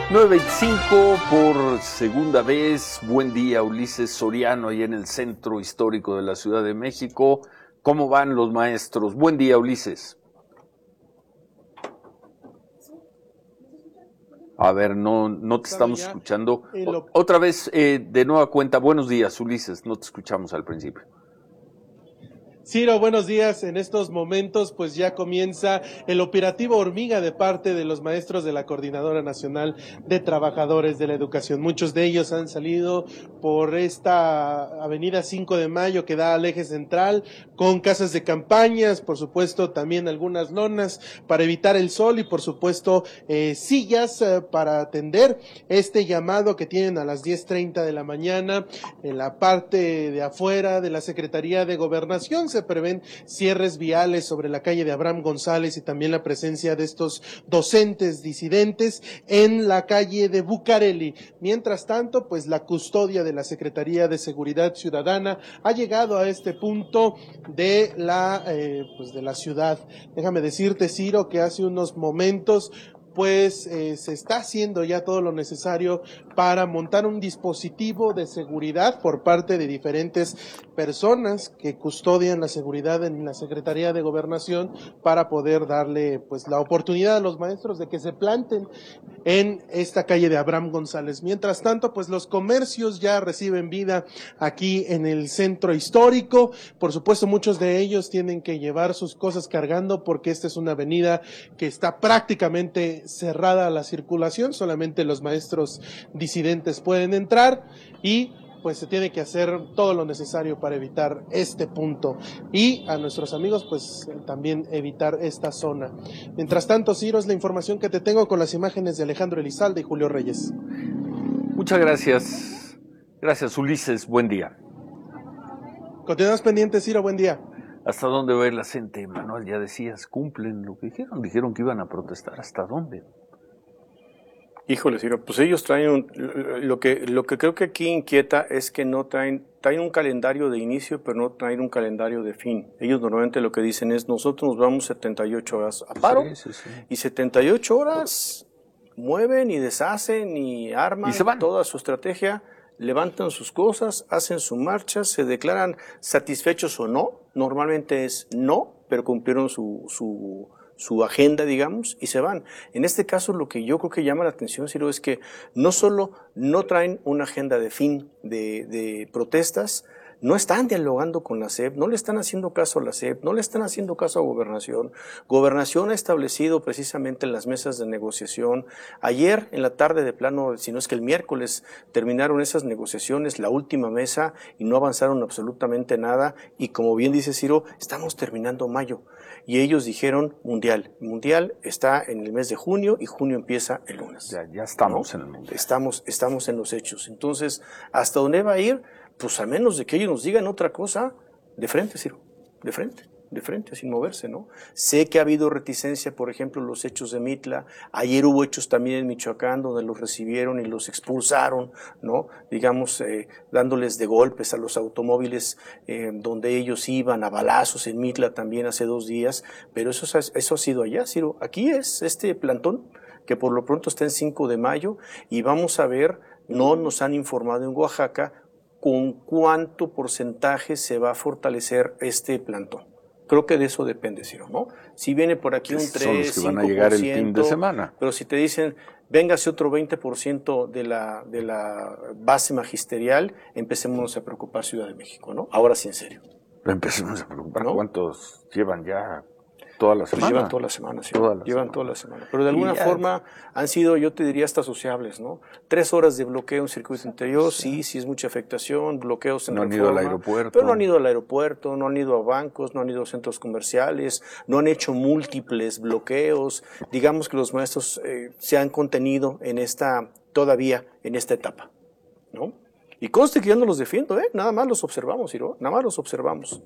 9:25 por segunda vez. Buen día, Ulises Soriano, ahí en el centro histórico de la Ciudad de México. ¿Cómo van los maestros? Buen día, Ulises. A ver, no te estamos escuchando. Otra vez, de nueva cuenta, buenos días, Ulises, no te escuchamos al principio. Ciro, buenos días. En estos momentos pues ya comienza el operativo Hormiga de parte de los maestros de la Coordinadora Nacional de Trabajadores de la Educación. Muchos de ellos han salido por esta avenida 5 de Mayo que da al eje central con casas de campañas, por supuesto también algunas lonas para evitar el sol y por supuesto sillas para atender este llamado que tienen a las 10:30 de la mañana en la parte de afuera de la Secretaría de Gobernación. Se prevén cierres viales sobre la calle de Abraham González y también la presencia de estos docentes disidentes en la calle de Bucareli. Mientras tanto, pues la custodia de la Secretaría de Seguridad Ciudadana ha llegado a este punto de la ciudad. Déjame decirte, Ciro, que hace unos momentos pues se está haciendo ya todo lo necesario para montar un dispositivo de seguridad por parte de diferentes personas que custodian la seguridad en la Secretaría de Gobernación para poder darle pues la oportunidad a los maestros de que se planten en esta calle de Abraham González. Mientras tanto, pues los comercios ya reciben vida aquí en el centro histórico. Por supuesto, muchos de ellos tienen que llevar sus cosas cargando porque esta es una avenida que está prácticamente cerrada a la circulación, solamente los maestros disidentes pueden entrar y pues se tiene que hacer todo lo necesario para evitar este punto y a nuestros amigos pues también evitar esta zona. Mientras tanto, Ciro, es la información que te tengo con las imágenes de Alejandro Elizalde y Julio Reyes. Muchas gracias. Gracias, Ulises. Buen día. Continuamos pendientes, Ciro. Buen día. ¿Hasta dónde va a ir la gente, Manuel? Ya decías, cumplen lo que dijeron. Dijeron que iban a protestar. ¿Hasta dónde? Híjole, Ciro, pues ellos traen lo que creo que aquí inquieta es que no traen un calendario de inicio, pero no traen un calendario de fin. Ellos normalmente lo que dicen es, nosotros nos vamos 78 horas a paro, sí. Y 78 horas mueven y deshacen y arman toda su estrategia, levantan sus cosas, hacen su marcha, se declaran satisfechos o no. Normalmente es no, pero cumplieron su agenda, digamos, y se van. En este caso, lo que yo creo que llama la atención, Ciro, es que no solo no traen una agenda de fin de protestas, no están dialogando con la SEP, no le están haciendo caso a la SEP, no le están haciendo caso a Gobernación. Gobernación ha establecido precisamente las mesas de negociación. Ayer en la tarde de plano, si no es que el miércoles, terminaron esas negociaciones, la última mesa, y no avanzaron absolutamente nada. Y como bien dice Ciro, estamos terminando mayo. Y ellos dijeron mundial. El mundial está en el mes de junio y junio empieza el lunes. Ya estamos, ¿no? En el mundial. Estamos en los hechos. Entonces, ¿hasta dónde va a ir? Pues a menos de que ellos nos digan otra cosa, de frente, Ciro, de frente, sin moverse, ¿no? Sé que ha habido reticencia, por ejemplo, los hechos de Mitla. Ayer hubo hechos también en Michoacán donde los recibieron y los expulsaron, ¿no? Digamos, dándoles de golpes a los automóviles donde ellos iban, a balazos en Mitla también hace 2 días. Pero eso ha sido allá, Ciro. Aquí es este plantón que por lo pronto está en 5 de mayo y vamos a ver, no nos han informado en Oaxaca, con cuánto porcentaje se va a fortalecer este plantón. Creo que de eso depende, Ciro, ¿no? Si viene por aquí un 3, son los que van a llegar el fin de semana. Pero si te dicen, véngase otro 20% de la base magisterial, empecemos a preocupar Ciudad de México, ¿no? Ahora sí, en serio. Empecemos a preocupar, ¿no? ¿Cuántos llevan ya? Toda la semana. Pues llevan toda la semana, sí. Toda la semana. Pero de alguna forma han sido, yo te diría, hasta sociables, ¿no? 3 horas de bloqueo en circuito interior, sí es mucha afectación, bloqueos en Reforma. No han ido al aeropuerto. Pero no han ido al aeropuerto, no han ido a bancos, no han ido a centros comerciales, no han hecho múltiples bloqueos. Digamos que los maestros se han contenido todavía en esta etapa, ¿no? Y conste que yo no los defiendo, nada más los observamos, Ciro, nada más los observamos.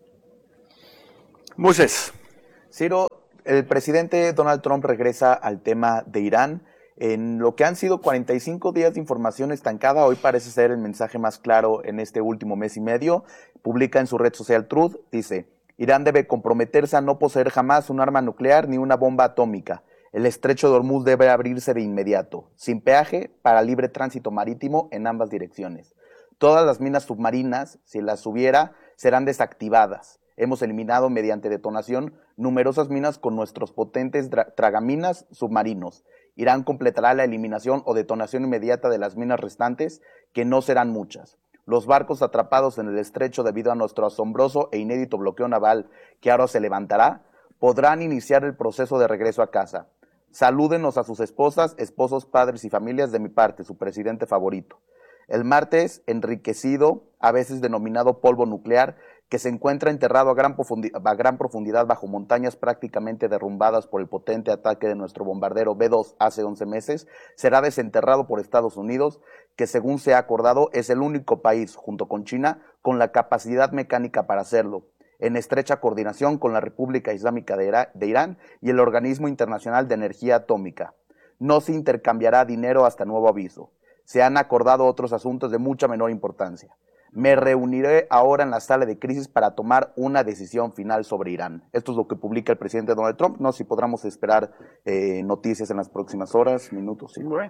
Moisés. Ciro, el presidente Donald Trump regresa al tema de Irán. En lo que han sido 45 días de información estancada, hoy parece ser el mensaje más claro en este último mes y medio. Publica en su red social Truth, dice, Irán debe comprometerse a no poseer jamás un arma nuclear ni una bomba atómica. El estrecho de Hormuz debe abrirse de inmediato, sin peaje, para libre tránsito marítimo en ambas direcciones. Todas las minas submarinas, si las hubiera, serán desactivadas. Hemos eliminado mediante detonación numerosas minas con nuestros potentes tragaminas submarinos. Irán completará la eliminación o detonación inmediata de las minas restantes, que no serán muchas. Los barcos atrapados en el estrecho debido a nuestro asombroso e inédito bloqueo naval, que ahora se levantará, podrán iniciar el proceso de regreso a casa. Salúdenos a sus esposas, esposos, padres y familias de mi parte, su presidente favorito. El martes, enriquecido, a veces denominado polvo nuclear, que se encuentra enterrado a gran profundidad bajo montañas prácticamente derrumbadas por el potente ataque de nuestro bombardero B-2 hace 11 meses, será desenterrado por Estados Unidos, que según se ha acordado es el único país, junto con China, con la capacidad mecánica para hacerlo, en estrecha coordinación con la República Islámica de Irán y el Organismo Internacional de Energía Atómica. No se intercambiará dinero hasta nuevo aviso. Se han acordado otros asuntos de mucha menor importancia. Me reuniré ahora en la sala de crisis para tomar una decisión final sobre Irán. Esto es lo que publica el presidente Donald Trump. No sé si podremos esperar noticias en las próximas horas, minutos. Sí. Bueno.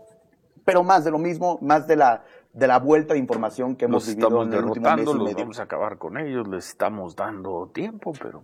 Pero más de lo mismo, más de la vuelta de información que hemos vivido en el último mes y medio. Vamos a acabar con ellos, les estamos dando tiempo, pero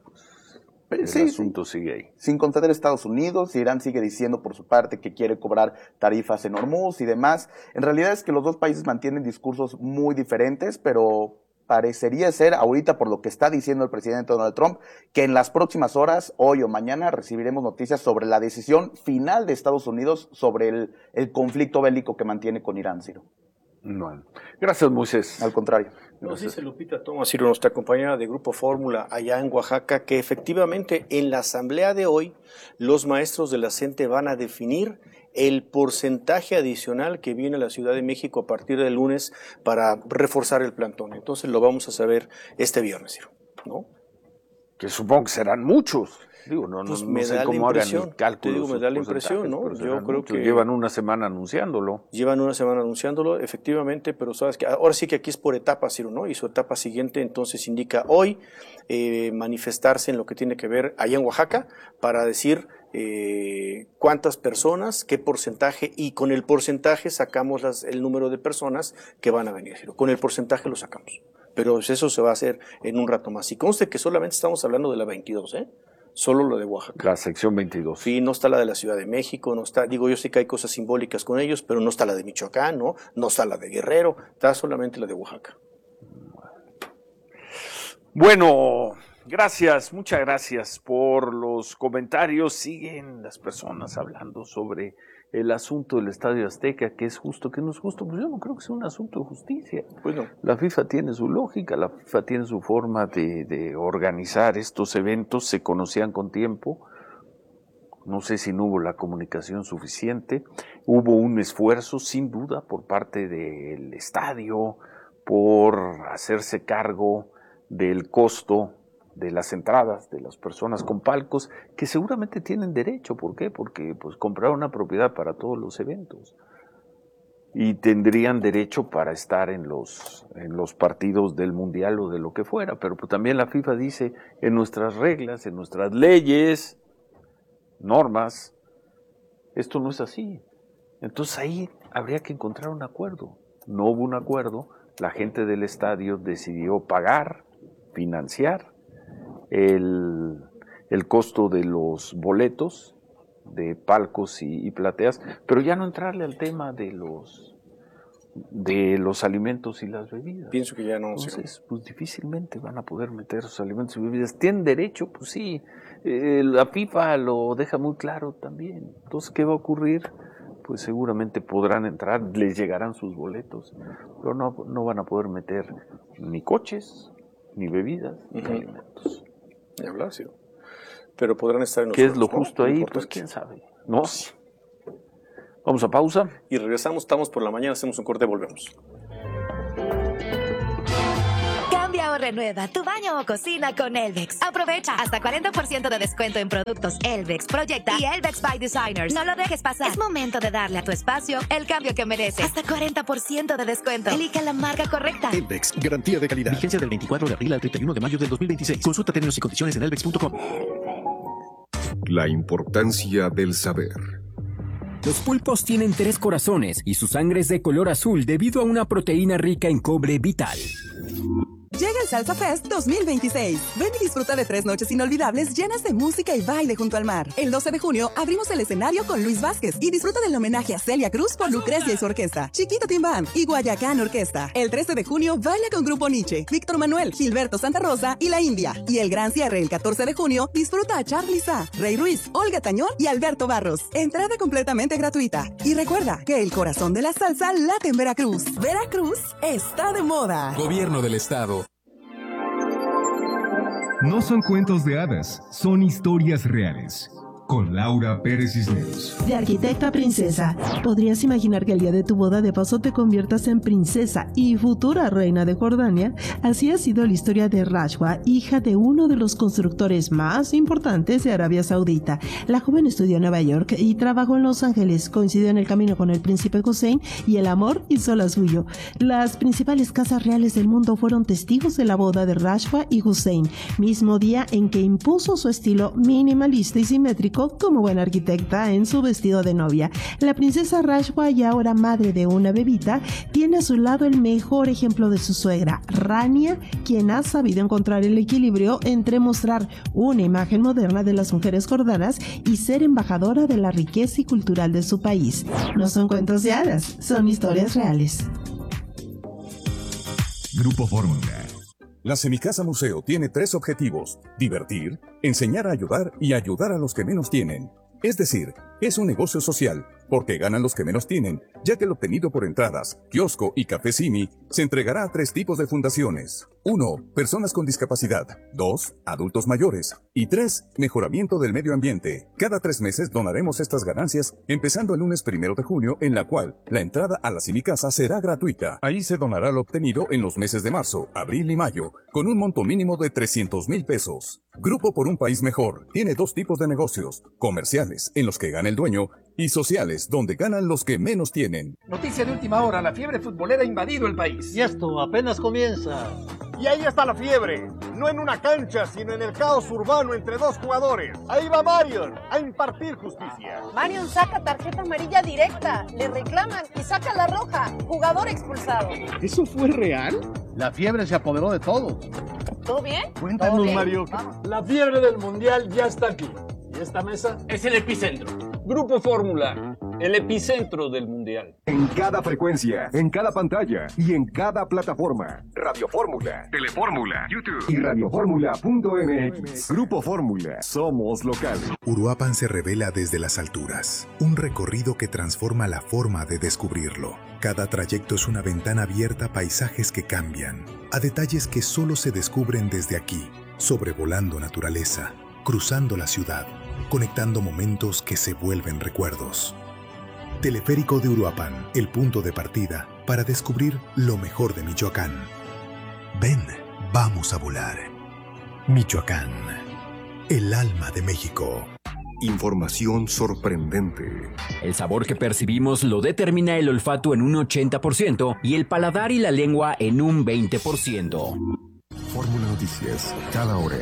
pues el asunto sigue ahí. Sin conceder a Estados Unidos, Irán sigue diciendo por su parte que quiere cobrar tarifas en Hormuz y demás. En realidad es que los dos países mantienen discursos muy diferentes, pero parecería ser, ahorita por lo que está diciendo el presidente Donald Trump, que en las próximas horas, hoy o mañana, recibiremos noticias sobre la decisión final de Estados Unidos sobre el conflicto bélico que mantiene con Irán, Ciro. Bueno, gracias, Moisés. Al contrario. Nos dice Lupita Thomas, Ciro, nuestra compañera de Grupo Fórmula allá en Oaxaca, que efectivamente en la asamblea de hoy los maestros de la CENTE van a definir el porcentaje adicional que viene a la Ciudad de México a partir del lunes para reforzar el plantón. Entonces lo vamos a saber este viernes, Ciro, ¿no? Que supongo que serán muchos. Digo, no sé cómo hagan el cálculo. Te digo, me da la impresión, ¿no? Yo creo que llevan una semana anunciándolo. Efectivamente, pero sabes que ahora sí que aquí es por etapas, Ciro, ¿no? Y su etapa siguiente entonces indica hoy manifestarse en lo que tiene que ver allá en Oaxaca para decir cuántas personas, qué porcentaje, y con el porcentaje sacamos el número de personas que van a venir, Ciro. Con el porcentaje lo sacamos. Pero eso se va a hacer en un rato más. Y conste que solamente estamos hablando de la 22, ¿eh? Solo lo de Oaxaca. La sección 22. Sí, no está la de la Ciudad de México, no está, digo, yo sé que hay cosas simbólicas con ellos, pero no está la de Michoacán, no está la de Guerrero, está solamente la de Oaxaca. Bueno, gracias, muchas gracias por los comentarios. Siguen las personas hablando sobre el asunto del Estadio Azteca, que es justo, que no es justo. Pues yo no creo que sea un asunto de justicia. Bueno, la FIFA tiene su lógica, la FIFA tiene su forma de organizar estos eventos, se conocían con tiempo. No sé si no hubo la comunicación suficiente. Hubo un esfuerzo, sin duda, por parte del estadio, por hacerse cargo del costo de las entradas de las personas con palcos, que seguramente tienen derecho. ¿Por qué? Porque pues compraron una propiedad para todos los eventos y tendrían derecho para estar en los partidos del Mundial o de lo que fuera. Pero pues también la FIFA dice, en nuestras reglas, en nuestras leyes, normas, esto no es así. Entonces ahí habría que encontrar un acuerdo. No hubo un acuerdo, la gente del estadio decidió pagar, financiar el costo de los boletos, de palcos y plateas, pero ya no entrarle al tema de los alimentos y las bebidas. Pienso que ya no. Entonces, pues difícilmente van a poder meter sus alimentos y bebidas. ¿Tienen derecho? Pues sí. La FIFA lo deja muy claro también. Entonces, ¿qué va a ocurrir? Pues seguramente podrán entrar, les llegarán sus boletos, pero no van a poder meter ni coches, ni bebidas, ni alimentos. Ni hablar, sí. Pero podrán estar en los ¿Qué es lo justo ahí? Pues quién sabe. No. Vamos a pausa. Y regresamos, estamos por la mañana, hacemos un corte y volvemos. Cambia o renueva tu baño o cocina con Elvex. Aprovecha hasta 40% de descuento en productos Elvex, Proyecta y Elvex by Designers. No lo dejes pasar. Es momento de darle a tu espacio el cambio que merece. Hasta 40% de descuento. Elige la marca correcta. Elvex, garantía de calidad. Vigencia del 24 de abril al 31 de mayo del 2026. Consulta términos y condiciones en elvex.com. La importancia del saber. Los pulpos tienen 3 corazones y su sangre es de color azul debido a una proteína rica en cobre vital. Llega el Salsa Fest 2026. Ven y disfruta de 3 noches inolvidables llenas de música y baile junto al mar. El 12 de junio abrimos el escenario con Luis Vázquez y disfruta del homenaje a Celia Cruz por Lucrecia y su orquesta, Chiquito Tim Band y Guayacán Orquesta. El 13 de junio baila con Grupo Nietzsche, Víctor Manuel, Gilberto Santa Rosa y La India. Y el gran cierre el 14 de junio disfruta a Charly Sá, Rey Ruiz, Olga Tañón y Alberto Barros. Entrada completamente gratuita. Y recuerda que el corazón de la salsa late en Veracruz. Veracruz está de moda. Gobierno del Estado. No son cuentos de hadas, son historias reales. Con Laura Pérez Cisneros. De arquitecta a princesa, ¿podrías imaginar que el día de tu boda de paso te conviertas en princesa y futura reina de Jordania? Así ha sido la historia de Rashwa, hija de uno de los constructores más importantes de Arabia Saudita. La joven estudió en Nueva York y trabajó en Los Ángeles, coincidió en el camino con el príncipe Hussein y el amor hizo la suyo. Las principales casas reales del mundo fueron testigos de la boda de Rashwa y Hussein, mismo día en que impuso su estilo minimalista y simétrico como buena arquitecta en su vestido de novia. La princesa Rashwa, y ahora madre de una bebita, tiene a su lado el mejor ejemplo de su suegra, Rania, quien ha sabido encontrar el equilibrio entre mostrar una imagen moderna de las mujeres jordanas y ser embajadora de la riqueza y cultural de su país. No son cuentos de hadas, son historias reales. Grupo Fórmula. La Semicasa Museo tiene 3 objetivos: divertir, enseñar a ayudar y ayudar a los que menos tienen. Es decir, es un negocio social, porque ganan los que menos tienen, ya que el obtenido por entradas, kiosco y café Simi se entregará a 3 tipos de fundaciones. 1. Personas con discapacidad. 2. Adultos mayores. Y 3. Mejoramiento del medio ambiente. Cada 3 meses donaremos estas ganancias, empezando el lunes 1 de junio, en la cual la entrada a la Semicasa será gratuita. Ahí se donará lo obtenido en los meses de marzo, abril y mayo, con un monto mínimo de 300,000 pesos. Grupo por un País Mejor tiene 2 tipos de negocios: comerciales, en los que gana el dueño, y sociales, donde ganan los que menos tienen. Noticia de última hora: la fiebre futbolera ha invadido el país. Y esto apenas comienza. Y ahí está la fiebre, no en una cancha, sino en el caos urbano entre 2 jugadores. Ahí va Marion a impartir justicia. Marion saca tarjeta amarilla directa, le reclaman y saca la roja, jugador expulsado. ¿Eso fue real? La fiebre se apoderó de todo. ¿Todo bien? Cuéntanos, Mario. La fiebre del mundial ya está aquí. Y esta mesa es el epicentro. Grupo Fórmula, el epicentro del mundial. En cada frecuencia, en cada pantalla y en cada plataforma. Radio Fórmula, Telefórmula, YouTube y radioformula.mx. Grupo Fórmula, somos locales. Uruapan se revela desde las alturas. Un recorrido que transforma la forma de descubrirlo. Cada trayecto es una ventana abierta a paisajes que cambian, a detalles que solo se descubren desde aquí, sobrevolando naturaleza, cruzando la ciudad, conectando momentos que se vuelven recuerdos. Teleférico de Uruapan, el punto de partida para descubrir lo mejor de Michoacán. Ven, vamos a volar. Michoacán, el alma de México. Información sorprendente. El sabor que percibimos lo determina el olfato en un 80% y el paladar y la lengua en un 20%. Fórmula Noticias, cada hora.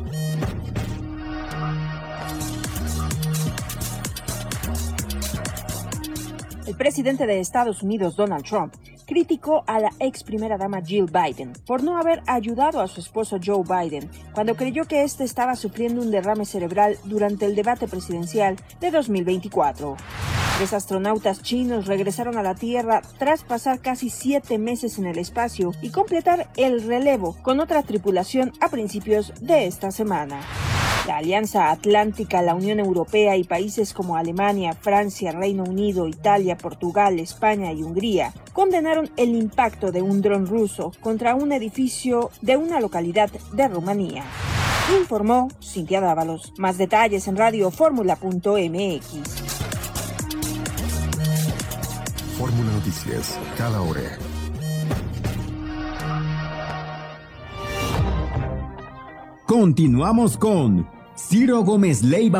El presidente de Estados Unidos, Donald Trump, criticó a la ex primera dama Jill Biden por no haber ayudado a su esposo Joe Biden cuando creyó que éste estaba sufriendo un derrame cerebral durante el debate presidencial de 2024. 3 astronautas chinos regresaron a la Tierra tras pasar casi 7 meses en el espacio y completar el relevo con otra tripulación a principios de esta semana. La Alianza Atlántica, la Unión Europea y países como Alemania, Francia, Reino Unido, Italia, Portugal, España y Hungría condenaron el impacto de un dron ruso contra un edificio de una localidad de Rumanía. Informó Cintia Dávalos. Más detalles en radioformula.mx. Fórmula Noticias, cada hora. Continuamos con Ciro Gómez Leiva.